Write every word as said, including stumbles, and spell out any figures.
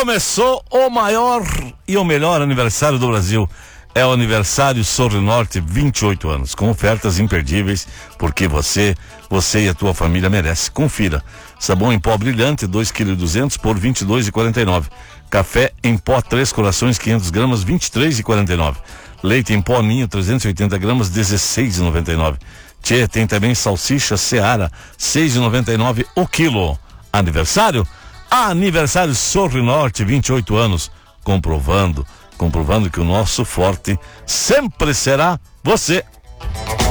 Começou o maior e o melhor aniversário do Brasil. É o aniversário Sorrinorte, vinte e oito anos, com ofertas imperdíveis, porque você, você e a tua família merece. Confira. Sabão em pó brilhante, dois vírgula duzentos quilos por vinte e dois reais e quarenta e nove centavos. Café em pó três corações, quinhentas gramas, vinte e três reais e quarenta e nove centavos. Leite em pó ninho, trezentas e oitenta gramas, dezesseis reais e noventa e nove centavos. Tchê, tem também salsicha Seara, seis reais e noventa e nove centavos o quilo. Aniversário? Aniversário Sorrinorte, vinte e oito anos, comprovando, comprovando que o nosso forte sempre será você.